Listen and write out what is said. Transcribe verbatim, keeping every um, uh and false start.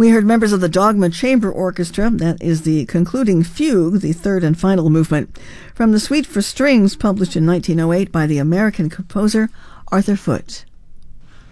We heard members of the Dogma Chamber Orchestra. That is the concluding fugue, the third and final movement, from the Suite for Strings, published in nineteen oh eight by the American composer Arthur Foote.